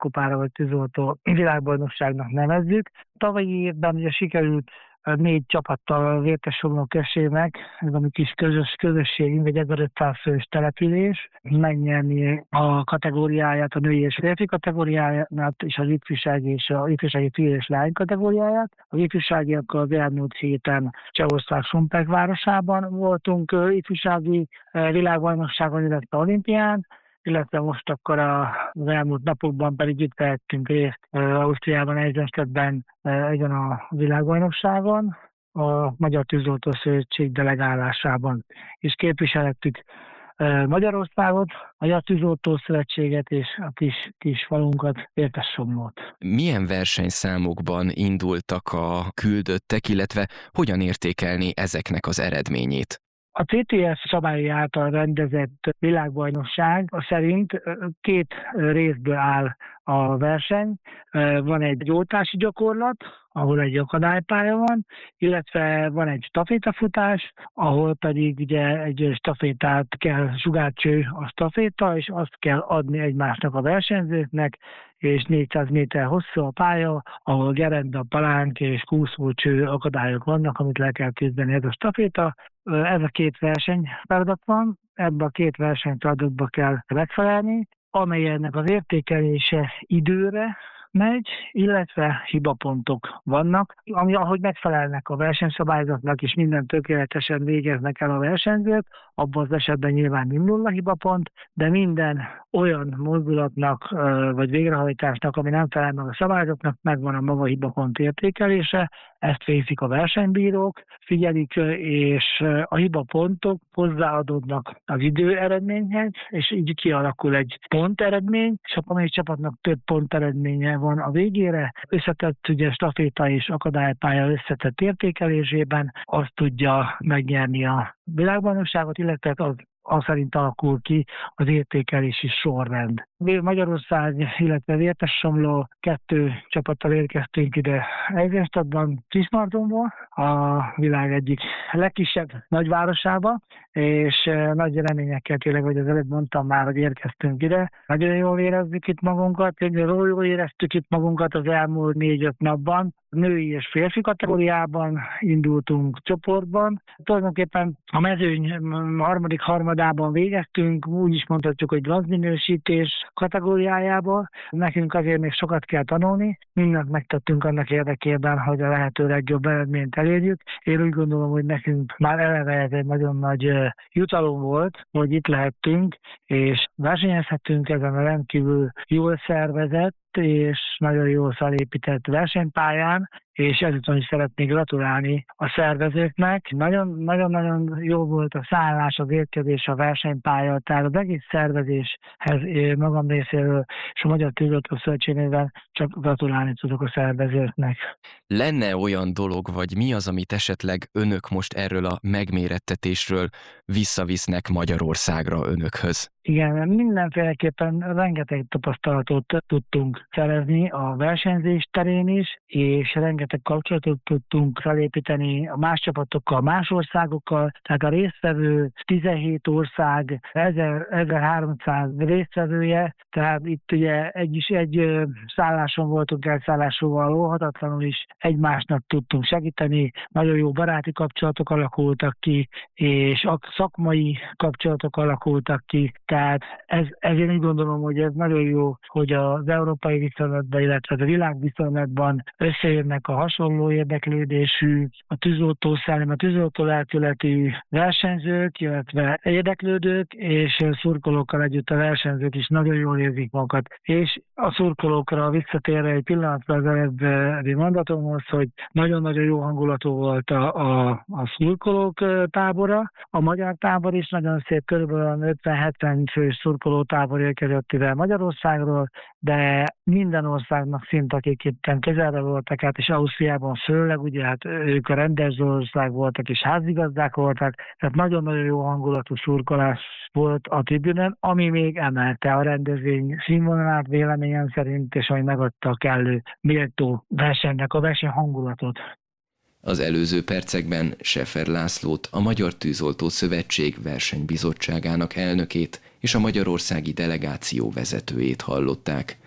világkupára vagy tűzoltó világbajnokságnak nevezzük. Tavalyi évben ugye sikerült 4 csapattal a Vértessomló községnek, ez a mi kis közösségünk, egy 1500 fős település, megnyerni a kategóriáját, a női és férfi kategóriáját, és az ifjúsági és a ifjúsági fiú és lány kategóriáját. Az ifjúságiakkal az elmúlt héten Csehország Šumperk városában voltunk ifjúsági világbajnokságon, illetve olimpián, illetve most akkor az elmúlt napokban pedig itt vehettünk részt Ausztriában, Eisenstadtben ezen a világbajnokságon, a Magyar Tűzoltó Szövetség delegálásában. És képviselhettük Magyarországot, a Magyar Tűzoltó Szövetséget és a kis falunkat, Vértessomlót. Milyen versenyszámokban indultak a küldöttek, illetve hogyan értékelni ezeknek az eredményét? A CTS szabályi által rendezett világbajnokság szerint 2 részből áll a verseny. Van egy oltási gyakorlat, ahol egy akadálypálya van, illetve van egy stafétafutás, ahol pedig ugye egy stafétát kell, sugárcső a staféta, és azt kell adni egymásnak a versenyzőknek, és 400 méter hosszú a pálya, ahol gerenda, palánk és kúszócső akadályok vannak, amit le kell küzdeni ez a staféta. Ez a 2 versenyfeladat van, ebbe a 2 versenyfeladatba kell megfelelni, amelynek az értékelése időre megy, illetve hibapontok vannak, ami ahogy megfelelnek a versenyszabályzatnak, és minden tökéletesen végeznek el a versenyzők, abban az esetben nyilván nem 0 hibapont, de minden olyan mozdulatnak vagy végrehajtásnak, ami nem felel meg a szabályzatnak, megvan a maga hibapont értékelése, ezt végzik a versenybírók, figyelik, és a hibapontok hozzáadódnak az idő eredményhez, és így kialakul egy ponteredmény, és amelyik csapatnak több ponteredménye van a végére. Összetett ugye staféta és akadálypálya összetett értékelésében azt tudja megnyerni a világbajnokságot, illetve az szerint alakul ki az értékelési sorrend. Magyarország, illetve Vértessomló 2 csapattal érkeztünk ide Eisenstadtban, Kismartonból, a világ egyik legkisebb nagyvárosába, és nagy reményekkel tényleg, hogy az előbb mondtam már, hogy érkeztünk ide. Nagyon jól érezzük itt magunkat, jól éreztük itt magunkat az elmúlt 4-5 napban. Női és férfi kategóriában indultunk csoportban. Tulajdonképpen a mezőny harmadik harmadában végeztünk, úgy is mondhatjuk, hogy bronzminősítés kategóriájába. Nekünk azért még sokat kell tanulni, mindent megtettünk annak érdekében, hogy a lehető legjobb eredményt elérjük. Én úgy gondolom, hogy nekünk már eleve ez egy nagyon nagy jutalom volt, hogy itt lehettünk, és versenyezhetünk ezen a rendkívül jól szervezett és nagyon jól felépített versenypályán, és ezután is szeretnék gratulálni a szervezőknek. Nagyon-nagyon jó volt a szállás, az érkezés, a versenypálya, tehát az egész szervezéshez magam részéről és a Magyar Tűzoltó Szövetségében csak gratulálni tudok a szervezőknek. Lenne olyan dolog, vagy mi az, amit esetleg önök most erről a megmérettetésről visszavisznek Magyarországra önökhöz? Igen, mindenféleképpen rengeteg tapasztalatot tudtunk szerezni a versenyzés terén is, és rengeteg kapcsolatot tudtunk felépíteni a más csapatokkal, más országokkal, tehát a résztvevő 17 ország, 1300 résztvevője, tehát itt ugye egy szálláson voltunk, elszállásúval óhatatlanul is egymásnak tudtunk segíteni, nagyon jó baráti kapcsolatok alakultak ki, és a szakmai kapcsolatok alakultak ki, tehát ezért úgy gondolom, hogy ez nagyon jó, hogy az európai viszonylatban, illetve a világ viszonylatban összejönnek a hasonló érdeklődésű, a tűzoltó szellem, a tűzoltó lelkületű versenyzők, illetve érdeklődők, és szurkolókkal együtt a versenyzők is nagyon jól érzik magukat. És a szurkolókra visszatérve egy pillanatra az előbbi mondatomhoz, hogy nagyon-nagyon jó hangulatú volt a szurkolók tábora. A magyar tábor is nagyon szép, körülbelül 50-70 fős szurkolótábor érkezett ide Magyarországról, de minden országnak szint, akik itt közelre voltak, hát és Ausztriában főleg, ugye hát ők a rendezőország voltak és házigazdák voltak, tehát nagyon-nagyon jó hangulatú szurkolás volt a tribünen, ami még emelte a rendezvény színvonalát véleményem szerint, és ami megadta a kellő méltó versenynek a verseny hangulatot. Az előző percekben Scheffer Lászlót, a Magyar Tűzoltó Szövetség versenybizottságának elnökét és a magyarországi delegáció vezetőjét hallották.